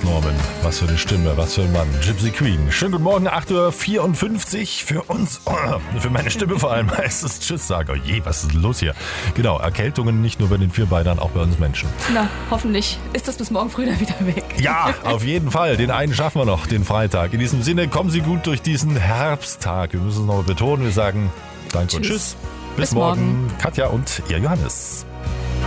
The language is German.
Norman. Was für eine Stimme, was für ein Mann. Gypsy Queen. Schönen guten Morgen, 8:54 Uhr für uns. Für meine Stimme vor allem heißt es Tschüss sagen. Oh je, was ist denn los hier? Genau, Erkältungen nicht nur bei den Vierbeinern, auch bei uns Menschen. Na, hoffentlich ist das bis morgen früh dann wieder weg. Ja, auf jeden Fall. Den einen schaffen wir noch, den Freitag. In diesem Sinne, kommen Sie gut durch diesen Herbsttag. Wir müssen es noch betonen. Wir sagen Danke und Tschüss. Bis morgen. Katja und ihr Johannes.